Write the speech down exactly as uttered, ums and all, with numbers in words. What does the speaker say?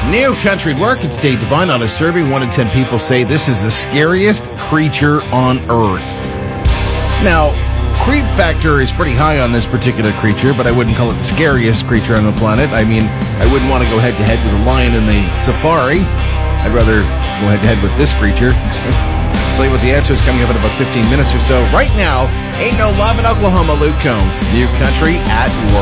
New Country at Work. It's Dave Devine on a survey. One in ten people say this is the scariest creature on Earth. Now, creep factor is pretty high on this particular creature, but I wouldn't call it the scariest creature on the planet. I mean, I wouldn't want to go head-to-head with a lion in the safari. I'd rather go head-to-head with this creature. I'll tell you what the answer is coming up in about fifteen minutes or so. Right now, ain't no love in Oklahoma, Luke Combs. New Country at Work.